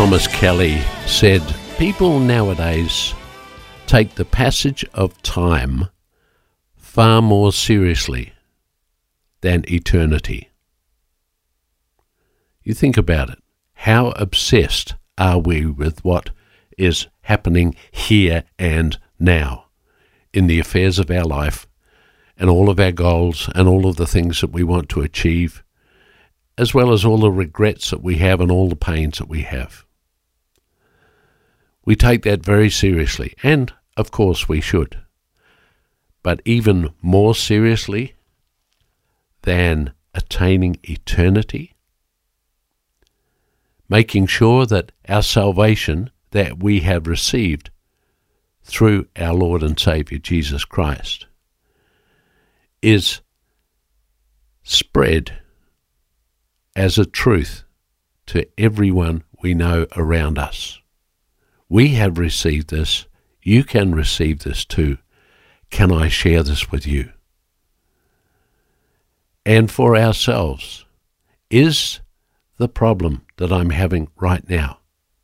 Thomas Kelly said, people nowadays take the passage of time far more seriously than eternity. You think about it. How obsessed are we with what is happening here and now in the affairs of our life and all of our goals and all of the things that we want to achieve, as well as all the regrets that we have and all the pains that we have? We take that very seriously, and of course we should. But even more seriously than attaining eternity, making sure that our salvation that we have received through our Lord and Saviour Jesus Christ is spread as a truth to everyone we know around us. We have received this. You can receive this too. Can I share this with you? And for ourselves, is the problem that I'm having right now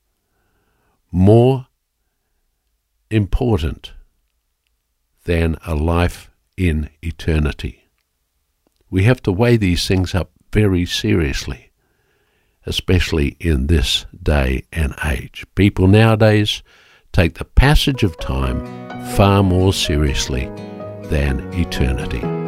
more important than a life in eternity? We have to weigh these things up very seriously, especially in this day and age. People nowadays take the passage of time far more seriously than eternity.